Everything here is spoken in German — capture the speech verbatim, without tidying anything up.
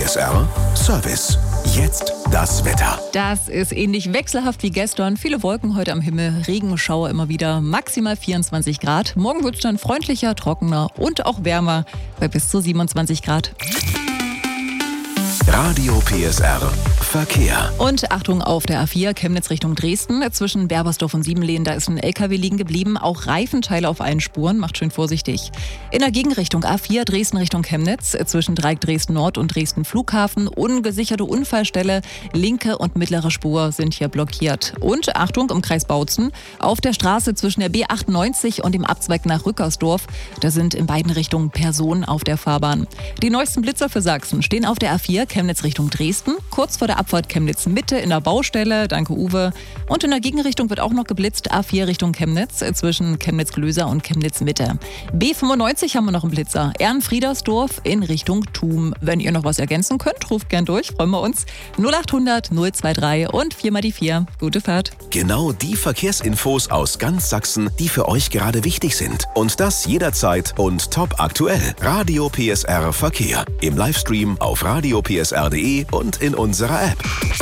S R Service. Jetzt das Wetter. Das ist ähnlich wechselhaft wie gestern. Viele Wolken heute am Himmel, Regenschauer immer wieder, maximal vierundzwanzig Grad. Morgen wird es dann freundlicher, trockener und auch wärmer bei bis zu siebenundzwanzig Grad. Radio P S R Verkehr. Und Achtung auf der A vier, Chemnitz Richtung Dresden. Zwischen Berbersdorf und Siebenlehen, da ist ein L K W liegen geblieben. Auch Reifenteile auf allen Spuren, macht schön vorsichtig. In der Gegenrichtung A vier, Dresden Richtung Chemnitz. Zwischen Dreieck Dresden Nord und Dresden Flughafen. Ungesicherte Unfallstelle, linke und mittlere Spur sind hier blockiert. Und Achtung im Kreis Bautzen, auf der Straße zwischen der B achtundneunzig und dem Abzweig nach Rückersdorf. Da sind in beiden Richtungen Personen auf der Fahrbahn. Die neuesten Blitzer für Sachsen stehen auf der A vier, Chemnitz Richtung Dresden, kurz vor der Abfahrt Chemnitz Mitte in der Baustelle, danke Uwe. Und in der Gegenrichtung wird auch noch geblitzt, A vier Richtung Chemnitz, zwischen Chemnitz-Glöser und Chemnitz Mitte. B fünfundneunzig haben wir noch einen Blitzer, Ehrenfriedersdorf in Richtung Thum. Wenn ihr noch was ergänzen könnt, ruft gern durch, freuen wir uns. null achthundert null dreiundzwanzig und vier mal die vier. Gute Fahrt. Genau die Verkehrsinfos aus ganz Sachsen, die für euch gerade wichtig sind. Und das jederzeit und top aktuell. Radio P S R Verkehr. Im Livestream auf radio p s r punkt d e und in unserer App.